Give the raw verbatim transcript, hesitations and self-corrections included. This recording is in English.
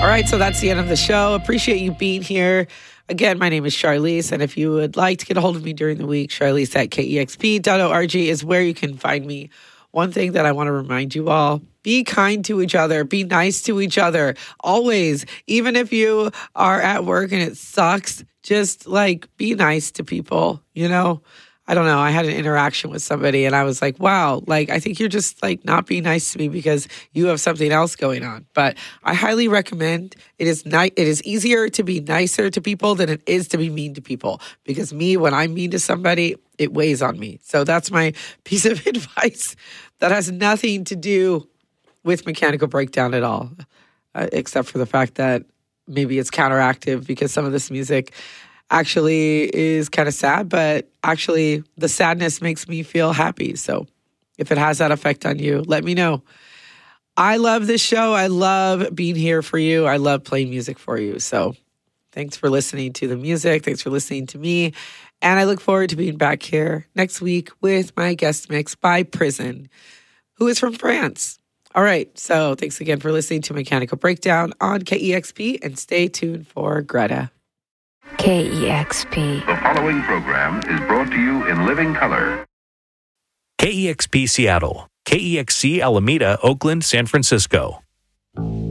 right, so that's the end of the show. Appreciate you being here. Again, my name is Charlize, and if you would like to get a hold of me during the week, Charlize at K E X P dot org is where you can find me. One thing that I want to remind you all, be kind to each other. Be nice to each other. Always. Even if you are at work and it sucks, just like be nice to people, you know? I don't know. I had an interaction with somebody and I was like, wow, like, I think you're just like not being nice to me because you have something else going on. But I highly recommend it is ni- it is easier to be nicer to people than it is to be mean to people. Because me, when I'm mean to somebody, it weighs on me. So that's my piece of advice that has nothing to do with Mechanical Breakdown at all, uh, except for the fact that maybe it's counteractive because some of this music actually is kind of sad, but actually the sadness makes me feel happy. So if it has that effect on you, let me know. I love this show. I love being here for you. I love playing music for you. So thanks for listening to the music. Thanks for listening to me. And I look forward to being back here next week with my guest mix by Prison, who is from France. All right. So thanks again for listening to Mechanical Breakdown on K E X P, and stay tuned for Greta. K E X P. The following program is brought to you in living color. K E X P Seattle, K E X C Alameda, Oakland, San Francisco.